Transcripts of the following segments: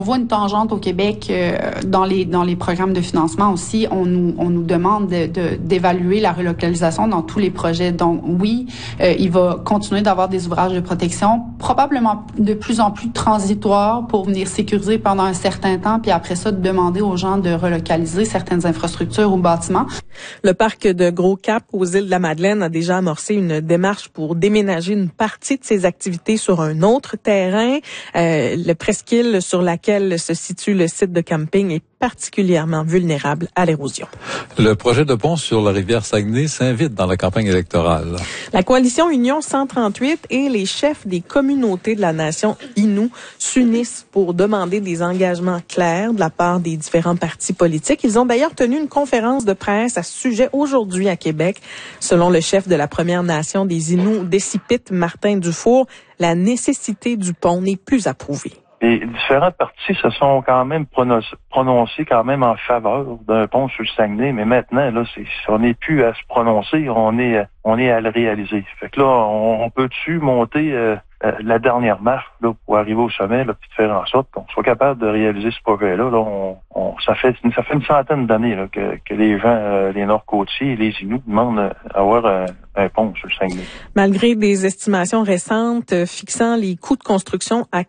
On voit une tangente au Québec dans les programmes de financement aussi. On nous demande d'évaluer la relocalisation dans tous les projets. Donc oui, il va continuer d'avoir des ouvrages de protection, probablement de plus en plus transitoires pour venir sécuriser pendant un certain temps, puis après ça, de demander aux gens de relocaliser certaines infrastructures ou bâtiments. Le parc de Gros-Cap aux îles de la Madeleine a déjà amorcé une démarche pour déménager une partie de ses activités sur un autre terrain. Le presqu'île sur laquelle se situe le site de camping est particulièrement vulnérable à l'érosion. Le projet de pont sur la rivière Saguenay s'invite dans la campagne électorale. La coalition Union 138 et les chefs des communautés de la nation Innu s'unissent pour demander des engagements clairs de la part des différents partis politiques. Ils ont d'ailleurs tenu une conférence de presse à ce sujet aujourd'hui à Québec. Selon le chef de la Première Nation des Innu, Décipite Martin Dufour, la nécessité du pont n'est plus à prouver. Les différents partis se sont quand même prononcés quand même en faveur d'un pont sur le Saguenay, mais maintenant, là, on n'est plus à se prononcer, on est à le réaliser. Fait que là, on peut-tu monter la dernière marche là, pour arriver au sommet, là, puis faire en sorte qu'on soit capable de réaliser ce projet-là. Là, ça fait une centaine d'années là, que les gens, les Nord-Côtiers et les Inuits demandent avoir un pont sur le Saguenay. Malgré des estimations récentes fixant les coûts de construction à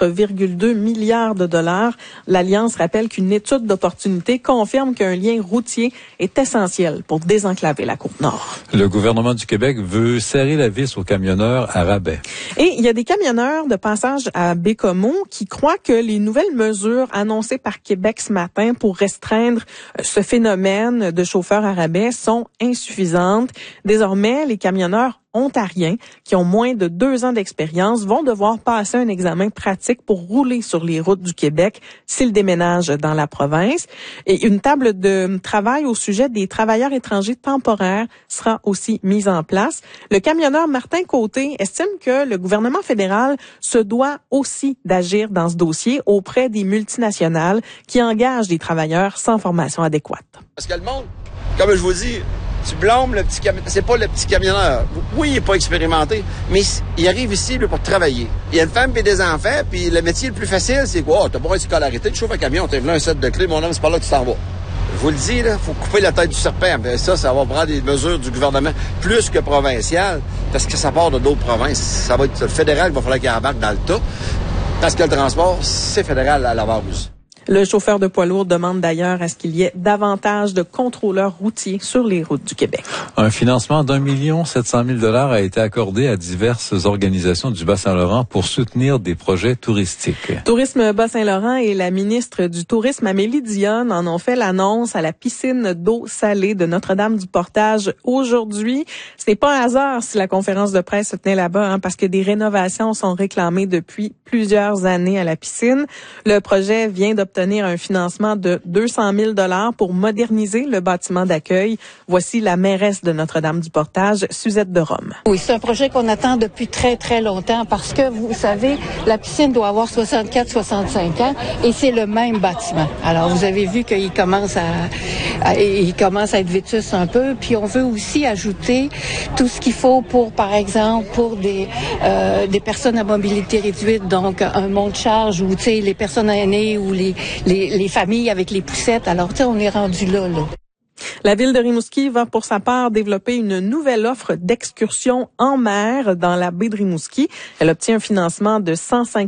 4,2 milliards de dollars, l'Alliance rappelle qu'une étude d'opportunité confirme qu'un lien routier est essentiel pour désenclaver la Côte-Nord. Le gouvernement du Québec veut serrer la vis aux camionneurs à rabais. Et il y a des camionneurs de passage à Bécomo qui croient que les nouvelles mesures annoncées par Québec ce matin pour restreindre ce phénomène de chauffeurs à rabais sont insuffisantes. Désormais, les camionneurs ontariens qui ont moins de 2 ans d'expérience vont devoir passer un examen pratique pour rouler sur les routes du Québec s'ils déménagent dans la province. Et une table de travail au sujet des travailleurs étrangers temporaires sera aussi mise en place. Le camionneur Martin Côté estime que le gouvernement fédéral se doit aussi d'agir dans ce dossier auprès des multinationales qui engagent des travailleurs sans formation adéquate. Parce que le monde, comme je vous dis, tu blâmes le petit camionneur. C'est pas le petit camionneur. Oui, il est pas expérimenté, mais il arrive ici là, pour travailler. Il y a une femme et des enfants, puis le métier le plus facile, c'est quoi? Oh, t'as pas une scolarité, tu chauffes un camion, t'as un set de clés, mon homme, c'est pas là que tu t'en vas. Je vous le dis, là, faut couper la tête du serpent. Ben, ça va prendre des mesures du gouvernement plus que provinciales, parce que ça part de d'autres provinces. Ça va être le fédéral qui va falloir qu'il embarque dans le tas, parce que le transport, c'est fédéral à la base. Le chauffeur de poids lourd demande d'ailleurs à ce qu'il y ait davantage de contrôleurs routiers sur les routes du Québec. Un financement d'1 700 000 $ a été accordé à diverses organisations du Bas-Saint-Laurent pour soutenir des projets touristiques. Tourisme Bas-Saint-Laurent et la ministre du Tourisme Amélie Dionne en ont fait l'annonce à la piscine d'eau salée de Notre-Dame-du-Portage aujourd'hui. Ce n'est pas un hasard si la conférence de presse se tenait là-bas, parce que des rénovations sont réclamées depuis plusieurs années à la piscine. Le projet vient d'obtenir un financement de 200 000 $ pour moderniser le bâtiment d'accueil. Voici la mairesse de Notre-Dame-du-Portage, Suzette de Rome. Oui, c'est un projet qu'on attend depuis très, très longtemps parce que, vous savez, la piscine doit avoir 64-65 ans et c'est le même bâtiment. Alors, vous avez vu qu'il commence à être vétus un peu. Puis, on veut aussi ajouter tout ce qu'il faut pour, par exemple, pour des personnes à mobilité réduite, donc un monte-charge ou, tu sais, les personnes aînées ou les familles avec les poussettes. Alors, tu sais, on est rendu là. La ville de Rimouski va pour sa part développer une nouvelle offre d'excursion en mer dans la baie de Rimouski. Elle obtient un financement de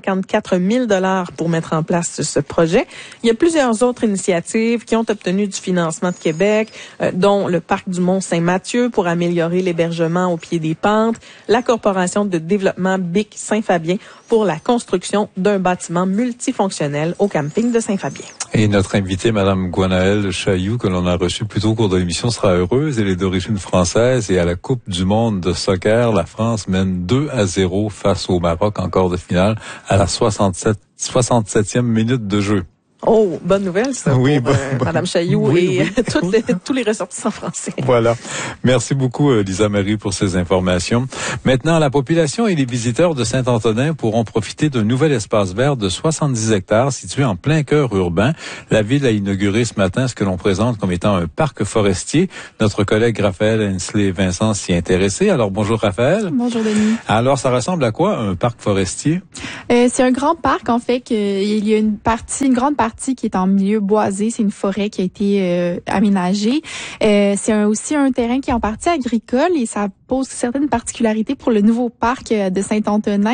154 000 $ pour mettre en place ce projet. Il y a plusieurs autres initiatives qui ont obtenu du financement de Québec, dont le parc du Mont-Saint-Mathieu pour améliorer l'hébergement au pied des pentes, la Corporation de développement BIC Saint-Fabien pour la construction d'un bâtiment multifonctionnel au camping de Saint-Fabien. Et notre invitée, Mme Gwenaëlle Chailloux, que l'on a reçue plus tôt au cours de l'émission, sera heureuse. Elle est d'origine française et à la Coupe du monde de soccer, la France mène 2-0 face au Maroc en quart de finale à la 67e minute de jeu. Oh, bonne nouvelle, ça, oui, pour Madame Chailloux et tous les ressortissants français. Voilà. Merci beaucoup, Lisa Marie, pour ces informations. Maintenant, la population et les visiteurs de Saint-Antonin pourront profiter d'un nouvel espace vert de 70 hectares situé en plein cœur urbain. La ville a inauguré ce matin ce que l'on présente comme étant un parc forestier. Notre collègue Raphaël Hensley-Vincent s'y est intéressé. Alors, bonjour Raphaël. Bonjour Denis. Alors, ça ressemble à quoi, un parc forestier? C'est un grand parc, en fait, il y a une grande partie qui est en milieu boisé. C'est une forêt qui a été aménagée. C'est aussi un terrain qui est en partie agricole et ça pose certaines particularités pour le nouveau parc de Saint-Antonin.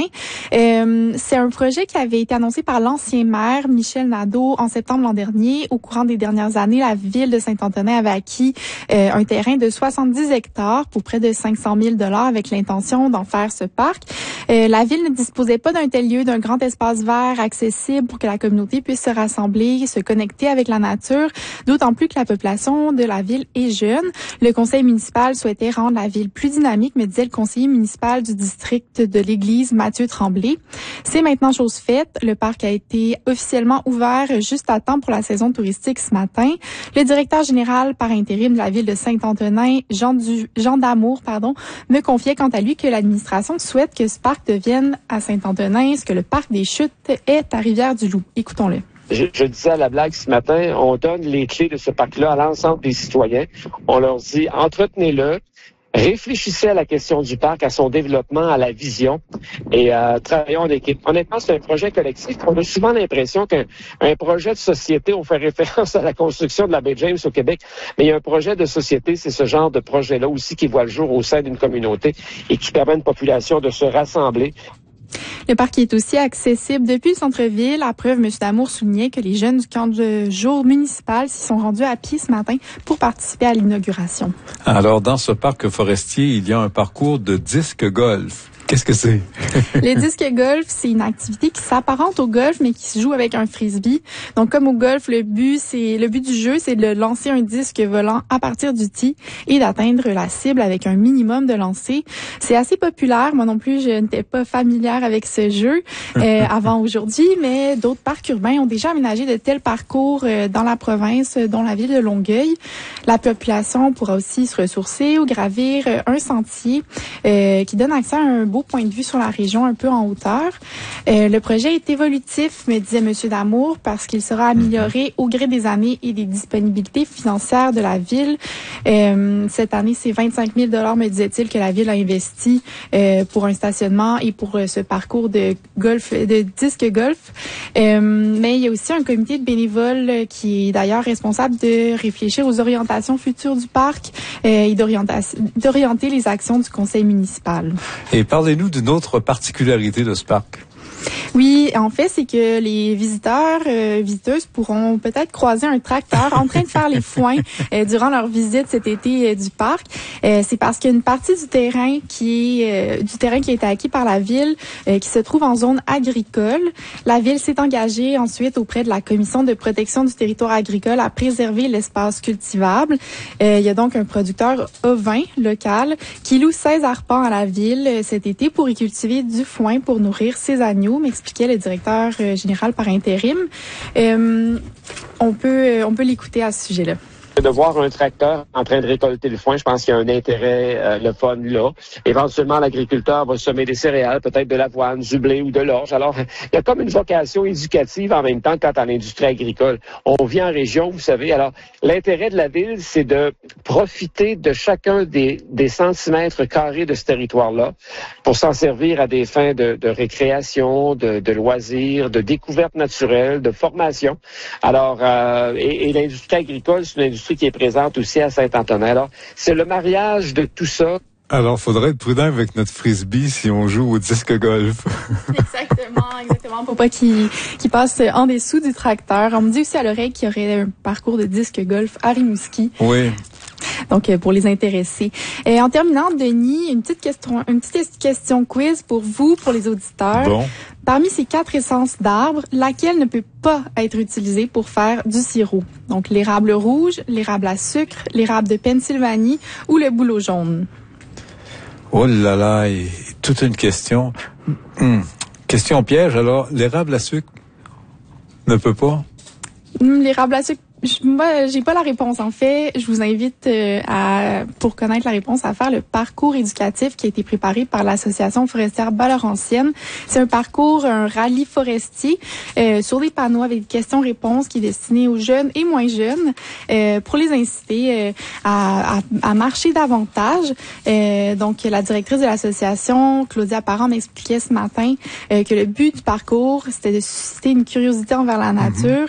C'est un projet qui avait été annoncé par l'ancien maire Michel Nadeau en septembre l'an dernier. Au courant des dernières années, la ville de Saint-Antonin avait acquis un terrain de 70 hectares pour près de 500 000 $ avec l'intention d'en faire ce parc. La ville ne disposait pas d'un tel lieu, d'un grand espace vert accessible pour que la communauté puisse se rassembler, se connecter avec la nature, d'autant plus que la population de la ville est jeune. Le conseil municipal souhaitait rendre la ville plus dynamique, me disait le conseiller municipal du district de l'Église, Mathieu Tremblay. C'est maintenant chose faite. Le parc a été officiellement ouvert juste à temps pour la saison touristique ce matin. Le directeur général par intérim de la ville de Saint-Antonin, Jean Damour, me confiait quant à lui que l'administration souhaite que ce parc devienne à Saint-Antonin ce que le parc des Chutes est à Rivière-du-Loup. Écoutons-le. Je disais à la blague ce matin, on donne les clés de ce parc-là à l'ensemble des citoyens. On leur dit, entretenez-le, réfléchissez à la question du parc, à son développement, à la vision et travaillons en équipe. Honnêtement, c'est un projet collectif. On a souvent l'impression qu'un projet de société, on fait référence à la construction de la baie James au Québec, mais il y a un projet de société, c'est ce genre de projet-là aussi qui voit le jour au sein d'une communauté et qui permet à une population de se rassembler. Le parc est aussi accessible depuis le centre-ville. À preuve, M. Damour soulignait que les jeunes du camp de jour municipal s'y sont rendus à pied ce matin pour participer à l'inauguration. Alors, dans ce parc forestier, il y a un parcours de disque golf. Qu'est-ce que c'est? Le disque golf, c'est une activité qui s'apparente au golf, mais qui se joue avec un frisbee. Donc, comme au golf, le but du jeu, c'est de lancer un disque volant à partir du tee et d'atteindre la cible avec un minimum de lancers. C'est assez populaire. Moi non plus, je n'étais pas familière avec ce jeu avant aujourd'hui, mais d'autres parcs urbains ont déjà aménagé de tels parcours dans la province, dont la ville de Longueuil. La population pourra aussi se ressourcer ou gravir un sentier qui donne accès à un beau point de vue sur la région un peu en hauteur. Le projet est évolutif, me disait M. Damour, parce qu'il sera amélioré au gré des années et des disponibilités financières de la ville. Cette année, c'est 25 000 $, me disait-il, que la ville a investi pour un stationnement et pour ce parcours de disque golf. Mais il y a aussi un comité de bénévoles qui est d'ailleurs responsable de réfléchir aux orientations futures du parc et d'orienter les actions du conseil municipal. Et parlez-nous d'une autre particularité de ce parc. Oui, en fait, c'est que les visiteuses pourront peut-être croiser un tracteur en train de faire les foins durant leur visite cet été du parc. C'est parce qu'il y a une partie du terrain qui a été acquis par la ville qui se trouve en zone agricole. La ville s'est engagée ensuite auprès de la Commission de protection du territoire agricole à préserver l'espace cultivable. Il y a donc un producteur ovin local qui loue 16 arpents à la ville cet été pour y cultiver du foin pour nourrir ses agneaux, m'expliquait le directeur général par intérim. On peut l'écouter à ce sujet-là. De voir un tracteur en train de récolter le foin, je pense qu'il y a un intérêt, le fun là. Éventuellement, l'agriculteur va semer des céréales, peut-être de l'avoine, du blé ou de l'orge. Alors, il y a comme une vocation éducative en même temps quant à l'industrie agricole. On vit en région, vous savez. Alors, l'intérêt de la ville, c'est de profiter de chacun des centimètres carrés de ce territoire-là pour s'en servir à des fins de récréation, de loisirs, de découverte naturelle, de formation. Alors, et l'industrie agricole, c'est une industrie qui est présente aussi à Saint-Antonin. Alors, c'est le mariage de tout ça. Alors, faudrait être prudent avec notre frisbee si on joue au disque golf. Exactement. Faut pas qu'il passe en dessous du tracteur. On me dit aussi à l'oreille qu'il y aurait un parcours de disque golf à Rimouski. Oui. Donc, pour les intéressés. Et en terminant, Denis, une petite question quiz pour vous, pour les auditeurs. Bon. Parmi ces 4 essences d'arbres, laquelle ne peut pas être utilisée pour faire du sirop? Donc, l'érable rouge, l'érable à sucre, l'érable de Pennsylvanie ou le bouleau jaune? Oh là là, et toute une question. Question piège, alors, l'érable à sucre ne peut pas? Les rables à sucre, moi, j'ai pas la réponse. En fait, je vous invite pour connaître la réponse, à faire le parcours éducatif qui a été préparé par l'Association forestière Bas-Laurentienne. C'est un parcours, un rallye forestier sur des panneaux avec des questions-réponses qui est destiné aux jeunes et moins jeunes pour les inciter à marcher davantage. Donc, la directrice de l'association, Claudia Parent, m'expliquait ce matin que le but du parcours, c'était de susciter une curiosité envers la nature